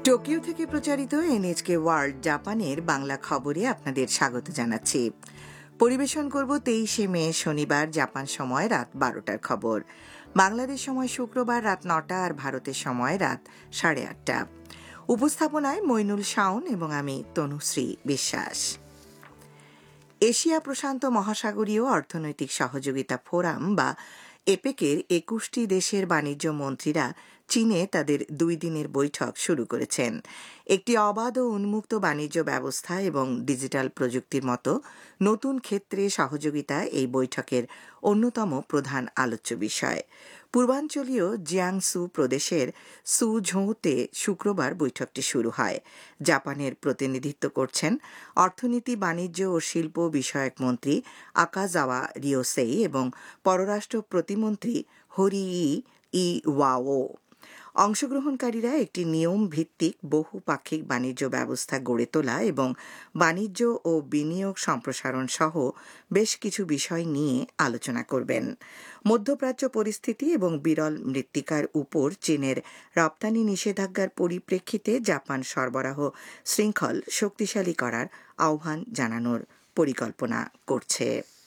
Tokyo থেকে প্রচারিত এনএচকে world জাপানের বাংলা খবরে আপনাদের স্বাগত জানাচ্ছি। পরিবেশন করব 23শে মে শনিবার জাপান সময় রাত 12টার খবর। বাংলাদেশ সময় শুক্রবার রাত 9টা আর ভারতের সময় রাত 8:30। উপস্থাপনায় মইনুল শাওন এবং আমি তনুশ্রী বিশ্বাস। এশিয়া প্রশান্ত মহাসাগরীয় অর্থনৈতিক সহযোগিতা ফোরাম বা এপেকের 21টি দেশের বাণিজ্য মন্ত্রীরা চীনে তাদের 2 দিনের বৈঠক শুরু করেছেন। একটি অবাধ ও উন্মুক্ত বাণিজ্য ব্যবস্থা এবং ডিজিটাল প্রযুক্তির মতো নতুন ক্ষেত্রে সহযোগিতা এই বৈঠকের অন্যতম প্রধান আলোচ্য বিষয়। পূর্বাঞ্চলীয় জিয়াংসু প্রদেশের সুঝোতে শুক্রবার বৈঠকটি শুরু হয়। জাপানের প্রতিনিধিত্ব করছেন অর্থনীতি, বাণিজ্য ও শিল্প বিষয়ক মন্ত্রী আকাজাওয়া রিওসেই এবং পররাষ্ট্র প্রতিমন্ত্রী হরিই ইওয়াও। অংশগ্রহণকারীরা একটি নিয়ম ভিত্তিক বহুপাক্ষিক বাণিজ্য ব্যবস্থা গড়ে তোলা এবং বাণিজ্য ও বিনিয়োগ সম্প্রসারণ সহ বেশ কিছু বিষয় নিয়ে আলোচনা করবেন। মধ্যপ্রাচ্য পরিস্থিতি এবং বিরল মৃত্তিকার উপর চীনের রপ্তানি নিষেধাজ্ঞার পরিপ্রেক্ষিতে জাপান সরবরাহ শৃঙ্খল শক্তিশালী করার আহ্বান জানানোর পরিকল্পনা করছে।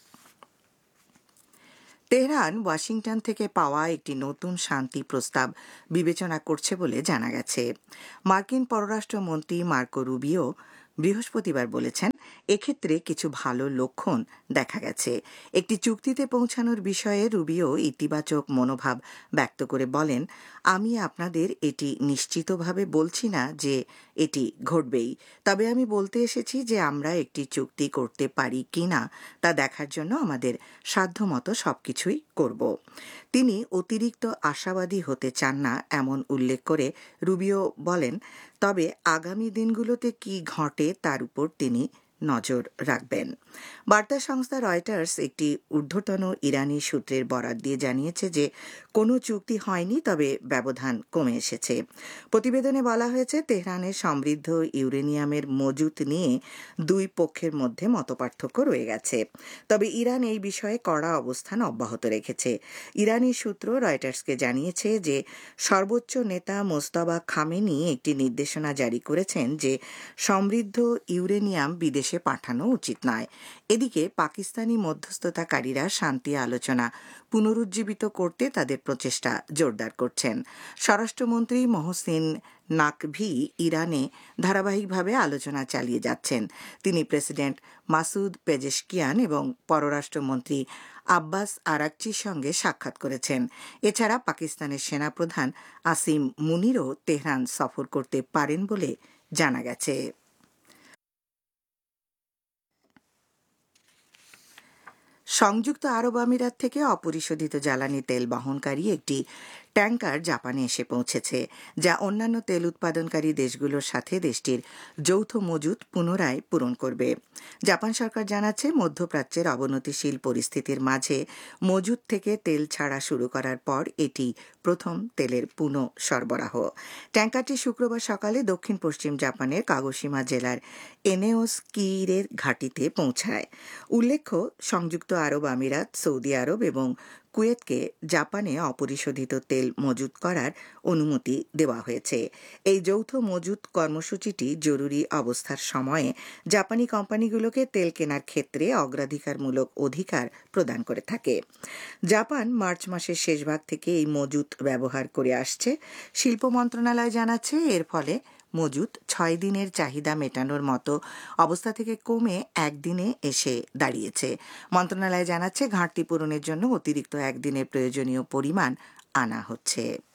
তেহরান ওয়াশিংটন থেকে পাওয়া একটি নতুন শান্তি প্রস্তাব বিবেচনা করছে বলে জানা গেছে। মার্কিন পররাষ্ট্রমন্ত্রী মার্কো রুবিও বৃহস্পতিবার বলেছেন, এক্ষেত্রে কিছু ভালো লক্ষণ দেখা গেছে। একটি চুক্তিতে পৌঁছানোর বিষয়ে রুবিও ইতিবাচক মনোভাব ব্যক্ত করে বলেন, আমি আপনাদের এটি নিশ্চিতভাবে বলছি না যে এটি ঘটবেই, তবে আমি বলতে এসেছি যে আমরা একটি চুক্তি করতে পারি কিনা তা দেখার জন্য আমাদের সাধ্যমতো সবকিছুই করব। তিনি অতিরিক্ত আশাবাদী হতে চান না এমন উল্লেখ করে রুবিও বলেন, তবে আগামী দিনগুলোতে কি ঘটে তার উপর তিনি নজর রাখবেন। বার্তা সংস্থা রয়টার্স একটি ঊর্ধ্বতন ইরানি সূত্রের বরাত দিয়ে জানিয়েছে যে কোনো চুক্তি হয়নি, তবে ব্যবধান কমে এসেছে। প্রতিবেদনে বলা হয়েছে, তেহরানের সমৃদ্ধ ইউরেনিয়ামের মজুত নিয়ে দুই পক্ষের মধ্যে মতপার্থক্য রয়ে গেছে, তবে ইরান এই বিষয়ে কড়া অবস্থান অব্যাহত রেখেছে। ইরানি সূত্র রয়টার্সকে জানিয়েছে যে সর্বোচ্চ নেতা মোজতবা খামেনি একটি নির্দেশনা জারি করেছেন যে সমৃদ্ধ ইউরেনিয়াম বিদেশে পাঠানো উচিত নয়। এদিকে পাকিস্তানি মধ্যস্থতাকারীরা শান্তি আলোচনা পুনরুজ্জীবিত করতে তাদের প্রচেষ্টা জোরদার করছেন। স্বরাষ্ট্রমন্ত্রী মহসিন নাকভি ইরানে ধারাবাহিকভাবে আলোচনা চালিয়ে যাচ্ছেন। তিনি প্রেসিডেন্ট মাসুদ পেজেশকিয়ান এবং পররাষ্ট্রমন্ত্রী আব্বাস আরাকচির সঙ্গে সাক্ষাৎ করেছেন। এছাড়া পাকিস্তানের সেনাপ্রধান আসিম মুনিরও তেহরান সফর করতে পারেন বলে জানা গেছে। সংযুক্ত আরব আমিরাত থেকে অপরিশোধিত জ্বালানি তেল বহনকারী একটি ট্যাঙ্কার জাপানে এসে পৌঁছেছে, যা অন্যান্য তেল উৎপাদনকারী দেশগুলোর সাথে দেশটির যৌথ মজুত পুনরায় পূরণ করবে। জাপান সরকার জানাচ্ছে, মধ্যপ্রাচ্যের অবনতিশীল পরিস্থিতির মাঝে মজুত থেকে তেল ছাড়া শুরু করার পর এটি প্রথম তেলের পুনঃ সরবরাহ। ট্যাঙ্কারটি শুক্রবার সকালে দক্ষিণ পশ্চিম জাপানের কাগোশিমা জেলার এনেওস কিরের ঘাঁটিতে পৌঁছায়। উল্লেখ্য, সংযুক্ত আরব আমিরাত, সৌদি আরব এবং কুয়েতকে জাপানে অপরিশোধিত তেল মজুত করার অনুমতি দেওয়া হয়েছে। এই যৌথ মজুত কর্মসূচিটি জরুরি অবস্থার সময়ে জাপানি কোম্পানিগুলোকে তেল কেনার ক্ষেত্রে অগ্রাধিকারমূলক অধিকার প্রদান করে থাকে। জাপান মার্চ মাসের শেষভাগ থেকে এই মজুত ব্যবহার করে আসছে। শিল্প মন্ত্রণালয় জানাচ্ছে, এর ফলে মজুত 6 দিনের চাহিদা মেটানোর মতো অবস্থা থেকে কমে 1 দিনে এসে দাঁড়িয়েছে। মন্ত্রণালয় জানাচ্ছে, ঘাটতি পূরণের জন্য অতিরিক্ত 1 দিনের প্রয়োজনীয় পরিমাণ আনা হচ্ছে।